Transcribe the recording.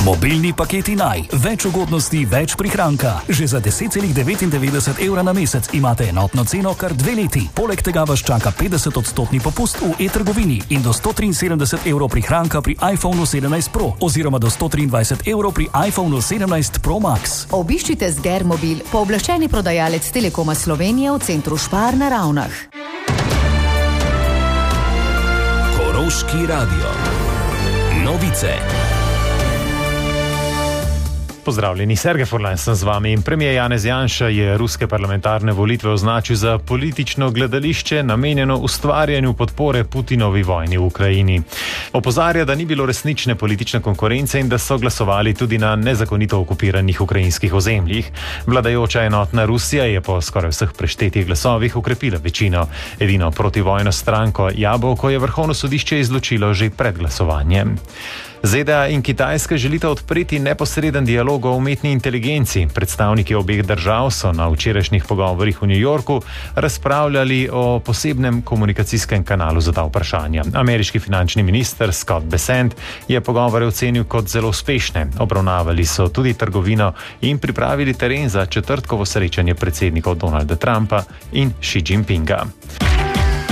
Mobilni paketi Naj. Več ugodnosti, več prihranka. Že za 10,99 evra na mesec imate enotno ceno kar 2 leti. Poleg tega vas čaka 50% popust v e-trgovini in do 173 evrov prihranka pri iPhonu 17 Pro oziroma do 123 evrov pri iPhonu 17 Pro Max. Obiščite Sgermobil, pooblaščeni prodajalec Telekoma Slovenije v centru Špar na Ravnah. Koroški radio. Novice. Pozdravljeni, Sergej Furlan sem z vami in premijer Janez Janša je ruske parlamentarne volitve označil za politično gledališče namenjeno ustvarjanju podpore Putinovi vojni v Ukrajini. Opozarja, da ni bilo resnične politične konkurence in da so glasovali tudi na nezakonito okupiranih ukrajinskih ozemljih. Vladajoča enotna Rusija je po skoraj vseh preštetih glasovih ukrepila večino. Edino protivojno stranko Jabolko je Vrhovno sodišče izločilo že pred glasovanjem. ZDA in Kitajska želita odpreti neposreden dialog o umetni inteligenci. Predstavniki obeh držav so na včerajšnjih pogovorih v New Yorku razpravljali o posebnem komunikacijskem kanalu za ta vprašanja. Ameriški finančni minister Scott Bessent je pogovore ocenil kot zelo uspešne. Obravnavali so tudi trgovino in pripravili teren za četrtkovo srečanje predsednikov Donalda Trumpa in Xi Jinpinga.